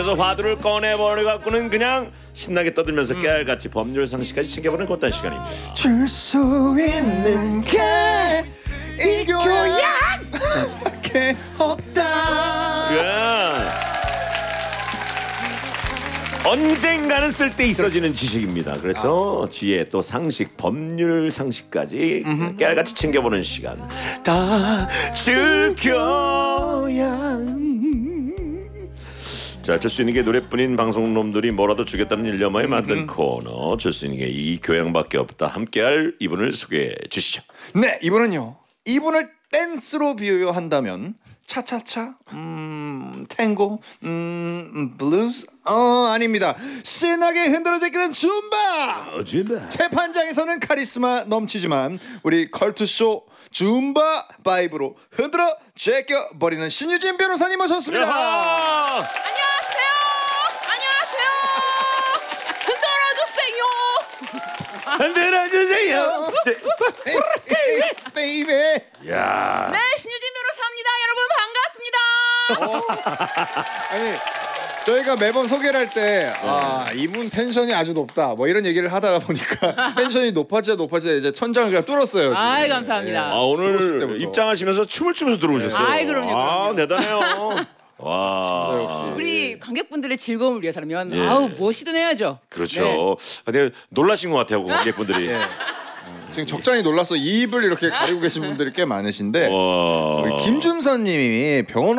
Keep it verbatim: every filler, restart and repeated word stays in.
그래서 화두를 꺼내버려 갖고는 그냥 신나게 떠들면서 음. 깨알같이 법률 상식까지 챙겨보는 그딴 시간입니다. 줄 수 있는 게 이 교양밖에 없다. 예. 언젠가는 쓸데 있어지는 지식입니다. 그래서 아. 지혜 또 상식, 법률 상식까지 음흠. 깨알같이 챙겨보는 시간. 다 줄 교양. 자, 줄 수 있는 게 노래뿐인 방송놈들이 뭐라도 주겠다는 일념하에 만든 음. 코너. 줄 수 있는 게 이 교양밖에 없다. 함께할 이분을 소개해 주시죠. 네, 이분은요. 이분을 댄스로 비유한다면 차차차, 음, 탱고, 음, 블루스, 어 아닙니다. 신나게 흔들어 제끼는 줌바. 어, 줌바. 재판장에서는 카리스마 넘치지만 우리 컬투쇼 줌바 바이브로 흔들어 제껴 버리는 신유진 변호사님 모셨습니다. 야하! 안녕하세요. 안녕하세요. 흔들어 주세요. 흔들어 주세요. 베이베. 야. 네, 신유진 변호사입니다. 여러분 반갑습니다. 어. 아니 저희가 매번 소개를 할 때 아, 이분 텐션이 아주 높다 뭐 이런 얘기를 하다가 보니까 텐션이 높아지자 높아지자 이제 천장을 그냥 뚫었어요. 아이 감사합니다. 아, 오늘 입장하시면서 춤을 추면서 들어오셨어요. 아이 그럼요. 아, 그럼요. 대단해요. 와. 우리 관객분들의 즐거움을 위해서라면 예. 아우 무엇이든 해야죠. 그렇죠. 네. 아, 근데 놀라신 것 같아요, 관객분들이. 예. 지금 적잖이 놀라서 입을 이렇게 가리고 계신 분들이 꽤 많으신데 와. 우리 김준선님이 병원